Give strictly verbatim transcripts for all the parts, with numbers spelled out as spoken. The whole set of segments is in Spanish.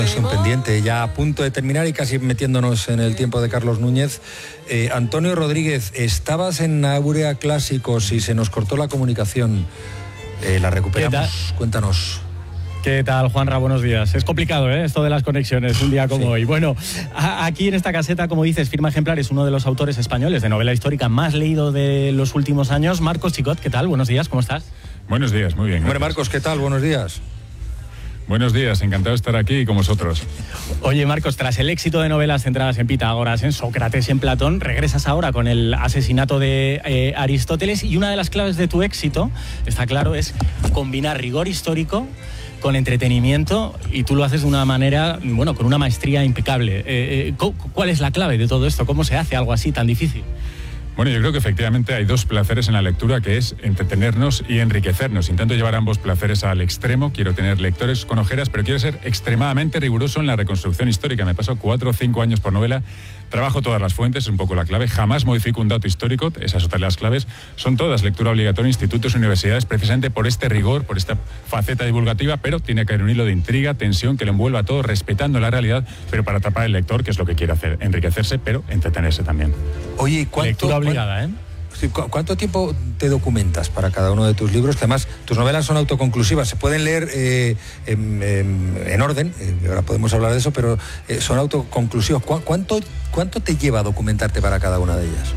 Pendiente, ya a punto de terminar y casi metiéndonos en el tiempo de Carlos Núñez. Eh, Antonio Rodríguez, estabas en Áurea Clásicos y se nos cortó la comunicación. Eh, la recuperamos. Cuéntanos. ¿Qué tal, Juanra? Buenos días. Es complicado, ¿eh? Esto de las conexiones, un día como sí. hoy. Bueno, a, aquí en esta caseta, como dices, Firma Ejemplar es uno de los autores españoles de novela histórica más leído de los últimos años. Marcos Chicot, ¿qué tal? Buenos días, ¿cómo estás? Buenos días, muy bien. Bueno, Marcos, ¿qué tal? Buenos días. Buenos días, encantado de estar aquí con vosotros. Oye, Marcos, tras el éxito de novelas centradas en Pitágoras, en Sócrates, en Platón, regresas ahora con el asesinato de eh, Aristóteles, y una de las claves de tu éxito, está claro, es combinar rigor histórico con entretenimiento, y tú lo haces de una manera, bueno, con una maestría impecable. Eh, eh, ¿Cuál es la clave de todo esto? ¿Cómo se hace algo así tan difícil? Bueno, yo creo que efectivamente hay dos placeres en la lectura, que es entretenernos y enriquecernos. Intento llevar ambos placeres al extremo. Quiero tener lectores con ojeras, pero quiero ser extremadamente riguroso en la reconstrucción histórica. Me paso cuatro o cinco años por novela. Trabajo todas las fuentes, es un poco la clave. Jamás modifico un dato histórico, esas otras las claves. Son todas lectura obligatoria en institutos y universidades, precisamente por este rigor, por esta faceta divulgativa, pero tiene que haber un hilo de intriga, tensión, que lo envuelva a todo, respetando la realidad, pero para atrapar al lector, que es lo que quiere hacer, enriquecerse, pero entretenerse también. Oye, ¿cuánto, lectura obligada, ¿eh? ¿Cuánto tiempo te documentas para cada uno de tus libros? Que además tus novelas son autoconclusivas, se pueden leer eh, en, en, en orden, eh, ahora podemos hablar de eso, pero eh, son autoconclusivos. ¿Cu ¿Cuánto, ¿Cuánto te lleva a documentarte para cada una de ellas?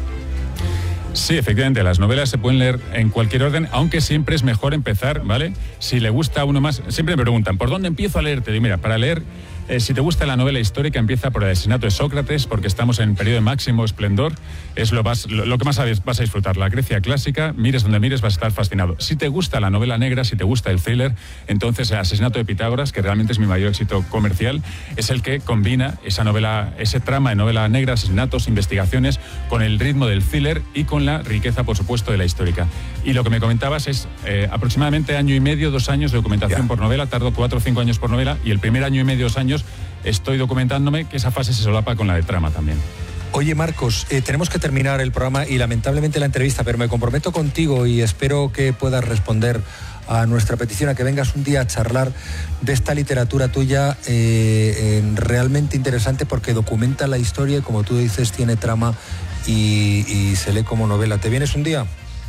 Sí, efectivamente, las novelas se pueden leer en cualquier orden, aunque siempre es mejor empezar, ¿vale? Si le gusta a uno más, siempre me preguntan, ¿por dónde empiezo a leerte? Digo, mira, para leer, eh, si te gusta la novela histórica, empieza por el asesinato de Sócrates, porque estamos en periodo de máximo esplendor, es lo, vas, lo, lo que más vas a disfrutar. La Grecia clásica, mires donde mires, vas a estar fascinado. Si te gusta la novela negra, si te gusta el thriller, entonces el asesinato de Pitágoras, que realmente es mi mayor éxito comercial, es el que combina esa novela, ese trama de novela negra, asesinatos, investigaciones, con el ritmo del thriller y con la riqueza, por supuesto, de la histórica. Y lo que me comentabas es eh, aproximadamente año y medio, dos años de documentación yeah. por novela. Tardo cuatro o cinco años por novela, y el primer año y medio, dos años, estoy documentándome, que esa fase se solapa con la de trama también. Oye, Marcos, eh, tenemos que terminar el programa y lamentablemente la entrevista, pero me comprometo contigo y espero que puedas responder a nuestra petición a que vengas un día a charlar de esta literatura tuya eh, eh, realmente interesante, porque documenta la historia y, como tú dices, tiene trama y, y se lee como novela. ¿Te vienes un día?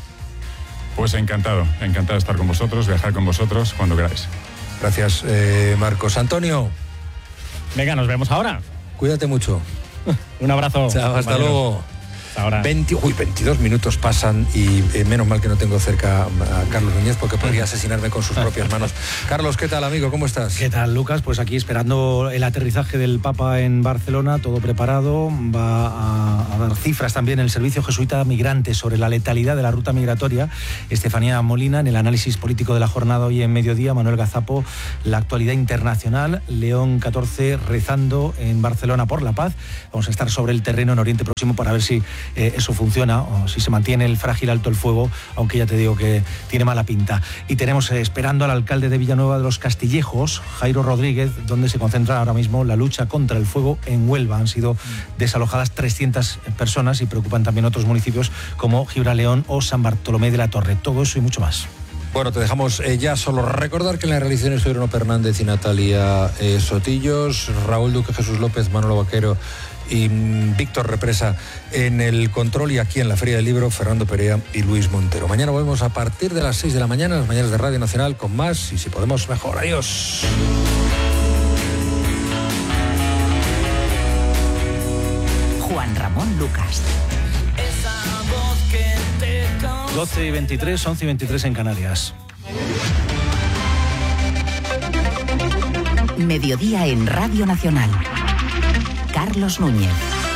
Pues encantado, encantado de estar con vosotros, viajar con vosotros cuando queráis. Gracias, eh, Marcos. Antonio. Venga, nos vemos ahora. Cuídate mucho. Un abrazo. Chao, hasta luego. Ahora. veinte, uy, veintidós minutos pasan y eh, menos mal que no tengo cerca a Carlos Núñez, porque podría asesinarme con sus propias manos. Carlos, ¿qué tal, amigo? ¿Cómo estás? ¿Qué tal, Lucas? Pues aquí esperando el aterrizaje del Papa en Barcelona, todo preparado. Va a, a dar cifras también el Servicio Jesuita Migrantes sobre la letalidad de la ruta migratoria. Estefanía Molina en el análisis político de la jornada hoy en mediodía. Manuel Gazapo, la actualidad internacional. León catorce rezando en Barcelona por la paz. Vamos a estar sobre el terreno en Oriente Próximo para ver si Eh, eso funciona, o si se mantiene el frágil alto el fuego, aunque ya te digo que tiene mala pinta. Y tenemos eh, esperando al alcalde de Villanueva de los Castillejos, Jairo Rodríguez, donde se concentra ahora mismo la lucha contra el fuego en Huelva. Han sido desalojadas trescientas personas y preocupan también otros municipios como Gibraleón o San Bartolomé de la Torre. Todo eso y mucho más. Bueno, te dejamos eh, ya solo recordar que en la realización estuvieron Bruno Fernández y Natalia eh, Sotillos, Raúl Duque, Jesús López, Manolo Vaquero y Víctor Represa en el control, y aquí en la Feria del Libro Fernando Perea y Luis Montero. Mañana volvemos a partir de las seis de la mañana, las mañanas de Radio Nacional, con más, y si podemos mejor. Adiós. Juan Ramón Lucas. doce y veintitrés, once y veintitrés en Canarias. Mediodía en Radio Nacional. Carlos Núñez.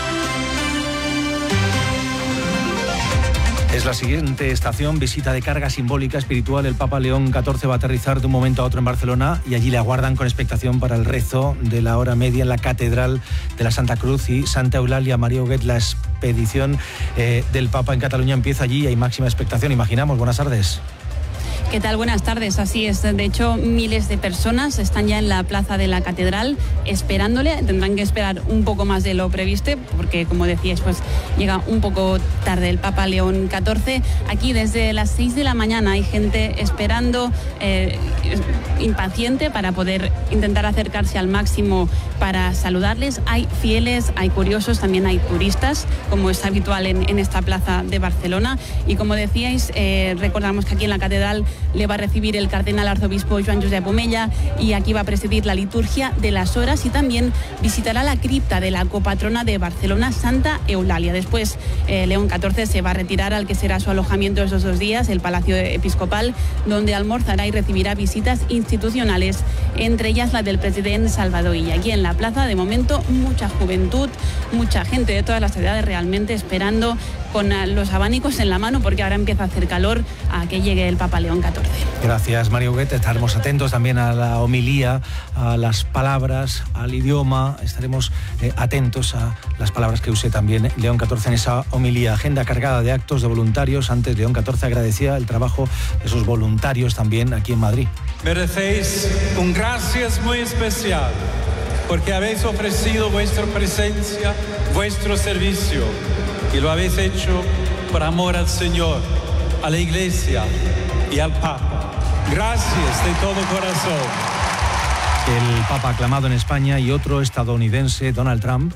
Es la siguiente estación, visita de carga simbólica espiritual. El Papa León catorce va a aterrizar de un momento a otro en Barcelona y allí le aguardan con expectación para el rezo de la hora media en la Catedral de la Santa Cruz y Santa Eulalia. María Huguet, la expedición eh, del Papa en Cataluña empieza allí y hay máxima expectación, imaginamos. Buenas tardes. ¿Qué tal? Buenas tardes. Así es. De hecho, miles de personas están ya en la plaza de la Catedral esperándole. Tendrán que esperar un poco más de lo previsto porque, como decíais, pues llega un poco tarde el Papa León catorce. Aquí desde las seis de la mañana hay gente esperando, eh, impaciente para poder intentar acercarse al máximo para saludarles. Hay fieles, hay curiosos, también hay turistas, como es habitual en, en esta plaza de Barcelona. Y como decíais, eh, recordamos que aquí en la Catedral le va a recibir el cardenal arzobispo Joan Josep Omella y aquí va a presidir la liturgia de las horas y también visitará la cripta de la copatrona de Barcelona, Santa Eulalia. Después, eh, León catorce se va a retirar al que será su alojamiento esos dos días, el Palacio Episcopal, donde almorzará y recibirá visitas institucionales, entre ellas la del presidente Salvador Illa. Aquí en la plaza, de momento, mucha juventud, mucha gente de todas las edades realmente esperando con los abanicos en la mano porque ahora empieza a hacer calor a que llegue el Papa León catorce. Gracias, María Huguet. Estaremos atentos también a la homilía, a las palabras, al idioma. Estaremos eh, atentos a las palabras que use también León catorce en esa homilía. Agenda cargada de actos de voluntarios. Antes, León catorce agradecía el trabajo de esos voluntarios también aquí en Madrid. Merecéis un gracias muy especial porque habéis ofrecido vuestra presencia, vuestro servicio, y lo habéis hecho por amor al Señor, a la Iglesia y al Papa. Gracias de todo corazón. El Papa aclamado en España y otro estadounidense, Donald Trump.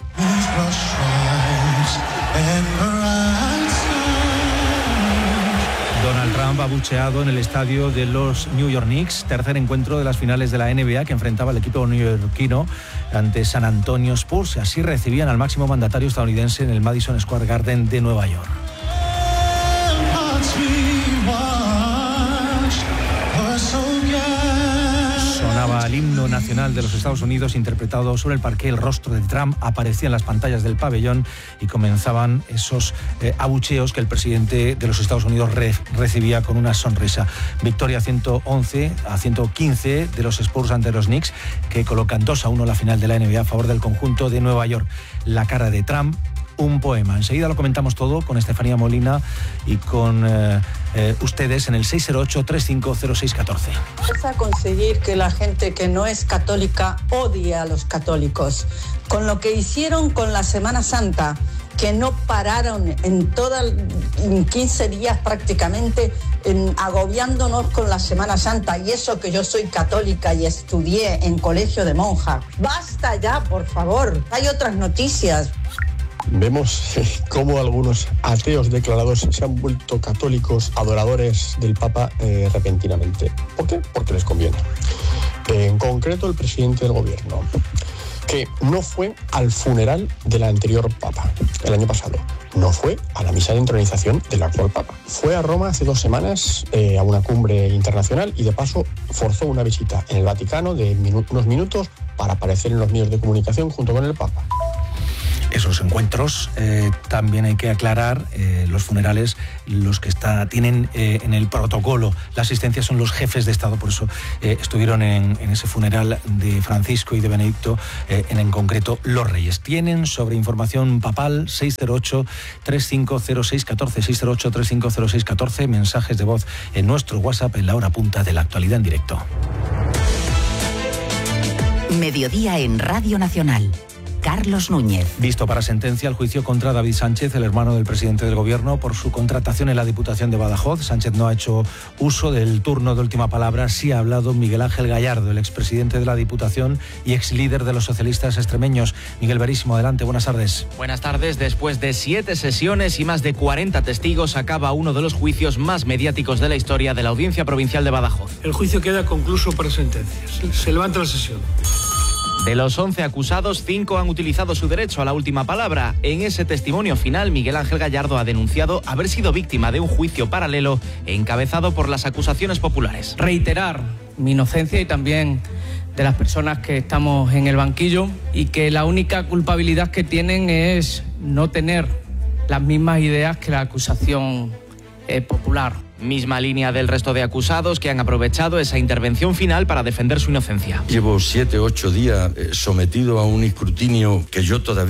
Donald Trump abucheado en el estadio de los New York Knicks, tercer encuentro de las finales de la N B A que enfrentaba al equipo neoyorquino ante San Antonio Spurs. Así recibían al máximo mandatario estadounidense en el Madison Square Garden de Nueva York. Sonaba el himno nacional de los Estados Unidos interpretado sobre el parqué. El rostro de Trump aparecía en las pantallas del pabellón y comenzaban esos eh, abucheos que el presidente de los Estados Unidos re recibía con una sonrisa. Victoria ciento once a ciento quince de los Spurs ante los Knicks, que colocan dos a uno la final de la N B A a favor del conjunto de Nueva York. La cara de Trump, un poema. Enseguida lo comentamos todo con Estefanía Molina y con eh, eh, ustedes en el seis cero ocho, tres cinco cero seis uno cuatro. Es a conseguir que la gente que no es católica odie a los católicos. Con lo que hicieron con la Semana Santa, que no pararon en toda, en quince días prácticamente, en, agobiándonos con la Semana Santa, y eso que yo soy católica y estudié en colegio de monjas. Basta ya, por favor. Hay otras noticias. Vemos cómo algunos ateos declarados se han vuelto católicos, adoradores del Papa eh, repentinamente. ¿Por qué? Porque les conviene. En concreto, el presidente del gobierno, que no fue al funeral del anterior Papa el año pasado, no fue a la misa de entronización del actual Papa. Fue a Roma hace dos semanas eh, a una cumbre internacional y de paso forzó una visita en el Vaticano de minu- unos minutos para aparecer en los medios de comunicación junto con el Papa. Esos encuentros, eh, también hay que aclarar, eh, los funerales, los que está, tienen eh, en el protocolo la asistencia son los jefes de Estado, por eso eh, estuvieron en, en ese funeral de Francisco y de Benedicto, eh, en, en concreto los reyes. Tienen sobre información papal seis cero ocho, tres cinco cero seis uno cuatro, seis cero ocho, tres cinco cero seis uno cuatro, mensajes de voz en nuestro WhatsApp en la hora punta de la actualidad en directo. Mediodía en Radio Nacional. Carlos Núñez. Visto para sentencia el juicio contra David Sánchez, el hermano del presidente del Gobierno, por su contratación en la Diputación de Badajoz. Sánchez no ha hecho uso del turno de última palabra. Sí ha hablado Miguel Ángel Gallardo, el expresidente de la Diputación y ex líder de los socialistas extremeños. Miguel Verísimo, adelante, buenas tardes. Buenas tardes. Después de siete sesiones y más de cuarenta testigos, acaba uno de los juicios más mediáticos de la historia de la Audiencia Provincial de Badajoz. El juicio queda concluso por sentencia. Se levanta la sesión. De los once acusados, cinco han utilizado su derecho a la última palabra. En ese testimonio final, Miguel Ángel Gallardo ha denunciado haber sido víctima de un juicio paralelo encabezado por las acusaciones populares. Reiterar mi inocencia y también de las personas que estamos en el banquillo, y que la única culpabilidad que tienen es no tener las mismas ideas que la acusación eh, popular. Misma línea del resto de acusados, que han aprovechado esa intervención final para defender su inocencia. Llevo siete, ocho días sometido a un escrutinio que yo todavía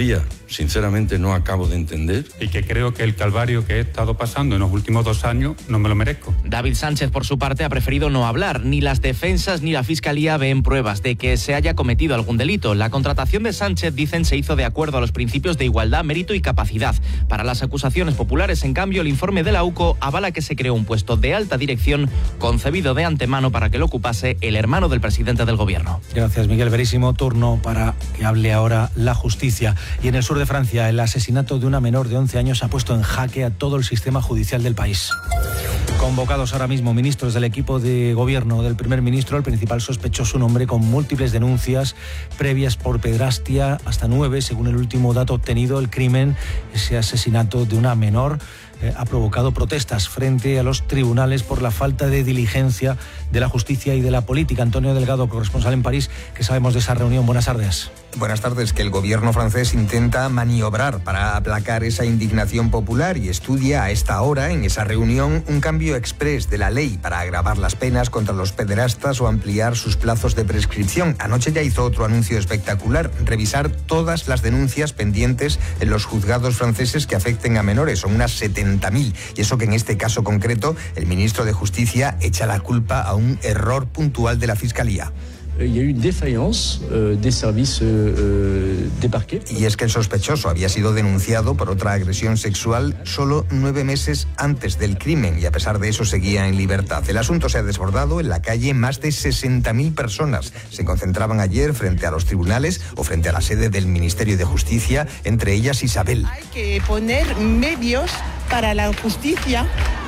sinceramente no acabo de entender. Y que creo que el calvario que he estado pasando en los últimos dos años no me lo merezco. David Sánchez, por su parte, ha preferido no hablar. Ni las defensas ni la Fiscalía ven pruebas de que se haya cometido algún delito. La contratación de Sánchez, dicen, se hizo de acuerdo a los principios de igualdad, mérito y capacidad. Para las acusaciones populares, en cambio, el informe de la U C O avala que se creó un puesto de alta dirección concebido de antemano para que lo ocupase el hermano del presidente del gobierno. Gracias, Miguel Verísimo. Turno para que hable ahora la justicia. Y en el sur de Francia, el asesinato de una menor de once años ha puesto en jaque a todo el sistema judicial del país. Convocados ahora mismo ministros del equipo de gobierno del primer ministro, el principal sospechoso, un hombre con múltiples denuncias previas por pederastia, hasta nueve, según el último dato obtenido. El crimen, ese asesinato de una menor, eh, ha provocado protestas frente a los tribunales por la falta de diligencia de la justicia y de la política. Antonio Delgado, corresponsal en París, ¿qué sabemos de esa reunión? Buenas tardes. Buenas tardes. Que el gobierno francés intenta maniobrar para aplacar esa indignación popular y estudia a esta hora, en esa reunión, un cambio exprés de la ley para agravar las penas contra los pederastas o ampliar sus plazos de prescripción. Anoche ya hizo otro anuncio espectacular: revisar todas las denuncias pendientes en los juzgados franceses que afecten a menores. Son unas setenta mil. Y eso que en este caso concreto el ministro de Justicia echa la culpa a un error puntual de la Fiscalía. Il y a eu une défaillance euh, des services euh, des parquets. Y es que el sospechoso había sido denunciado por otra agresión sexual solo nueve meses antes del crimen y a pesar de eso seguía en libertad. El asunto se ha desbordado. En la calle más de sesenta mil personas se concentraban ayer frente a los tribunales o frente a la sede del Ministerio de Justicia, entre ellas Isabel. Hay que poner medios para la justicia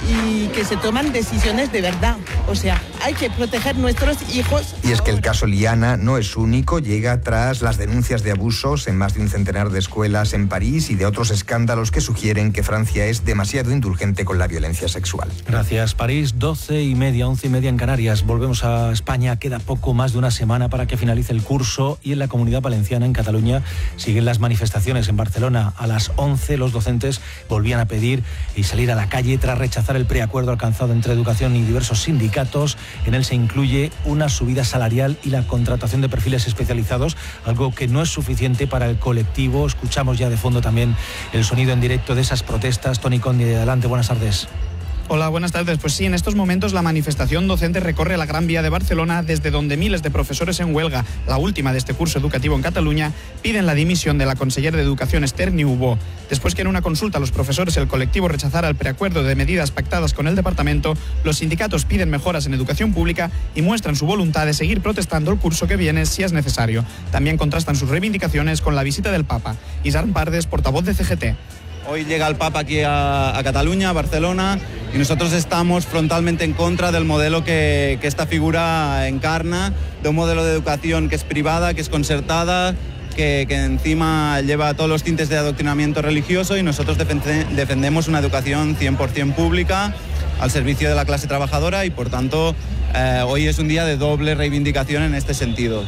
y que se toman decisiones de verdad. O sea, hay que proteger nuestros hijos. Y es que el caso Liana no es único, llega tras las denuncias de abusos en más de un centenar de escuelas en París y de otros escándalos que sugieren que Francia es demasiado indulgente con la violencia sexual. Gracias, París. Doce y media, once y media en Canarias. Volvemos a España. Queda poco más de una semana para que finalice el curso y en la Comunidad Valenciana, en Cataluña, siguen las manifestaciones. En Barcelona, a las once, los docentes volvían a pedir y salir a la calle tras rechazar el preacuerdo alcanzado entre Educación y diversos sindicatos. En él se incluye una subida salarial y la contratación de perfiles especializados, algo que no es suficiente para el colectivo. Escuchamos ya de fondo también el sonido en directo de esas protestas. Tony Condi, adelante, buenas tardes. Hola, buenas tardes. Pues sí, en estos momentos la manifestación docente recorre la Gran Vía de Barcelona, desde donde miles de profesores en huelga, la última de este curso educativo en Cataluña, piden la dimisión de la consellera de Educación, Esther Niubó. Después que en una consulta a los profesores el colectivo rechazara el preacuerdo de medidas pactadas con el departamento, los sindicatos piden mejoras en educación pública y muestran su voluntad de seguir protestando el curso que viene si es necesario. También contrastan sus reivindicaciones con la visita del Papa. Isarn Pardes, portavoz de C G T. Hoy llega el Papa aquí a, a Cataluña, a Barcelona, y nosotros estamos frontalmente en contra del modelo que, que esta figura encarna, de un modelo de educación que es privada, que es concertada, que, que encima lleva todos los tintes de adoctrinamiento religioso, y nosotros defende, defendemos una educación cien por ciento pública, al servicio de la clase trabajadora, y por tanto eh, hoy es un día de doble reivindicación en este sentido.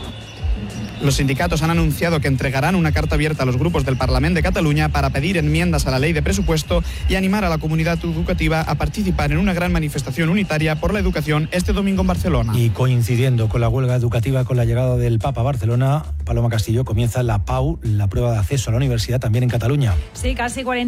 Los sindicatos han anunciado que entregarán una carta abierta a los grupos del Parlament de Cataluña para pedir enmiendas a la ley de presupuesto y animar a la comunidad educativa a participar en una gran manifestación unitaria por la educación este domingo en Barcelona. Y coincidiendo con la huelga educativa, con la llegada del Papa a Barcelona, Paloma Castillo, comienza la P A U, la prueba de acceso a la universidad, también en Cataluña. Sí, casi cuarenta